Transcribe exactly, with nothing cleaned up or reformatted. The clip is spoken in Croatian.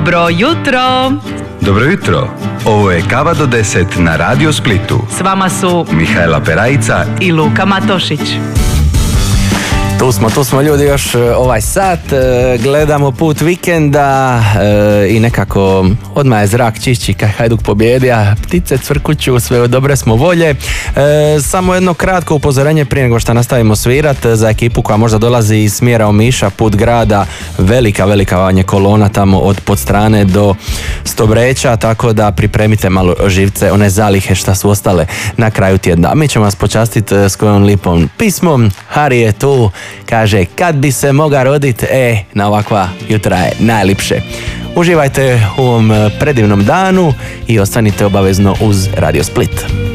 Dobro jutro! Dobro jutro! Ovo je Kava do deset na Radio Splitu. S vama su Mihajla Perajica i Luka Matošić. Tu smo, tu smo ljudi još ovaj sat, gledamo put vikenda i nekako odmah je zrak čišći kaj Hajduk pobjedija, ptice cvrkuću, sve u dobre smo volje. Samo jedno kratko upozorenje prije nego što nastavimo svirat za ekipu koja možda dolazi iz smjera Omiša, put grada, velika, velika vam je kolona tamo od Podstrane do Stobreća, tako da pripremite malo živce, one zalihe šta su ostale na kraju tjedna. Mi ćemo vas počastiti s kojom lipom pismom. Hari je tu, kaže, kad bi se moga rodit, e, na ovakva jutra je najlipše. Uživajte u ovom predivnom danu i ostanite obavezno uz Radio Split.